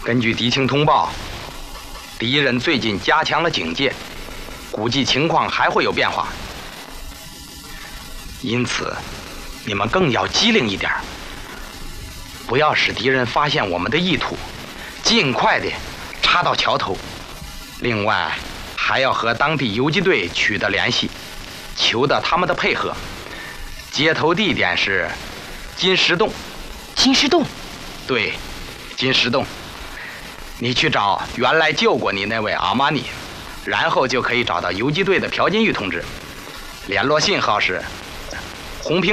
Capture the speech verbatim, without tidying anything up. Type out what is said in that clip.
根据敌情通报，敌人最近加强了警戒，估计情况还会有变化。因此，你们更要机灵一点，不要使敌人发现我们的意图，尽快的插到桥头。另外，还要和当地游击队取得联系，求得他们的配合。接头地点是金石洞。 金石洞？ 对，金石洞。你去找原来救过你那位阿玛尼，然后就可以找到游击队的朴金玉同志。联络信号是红屏。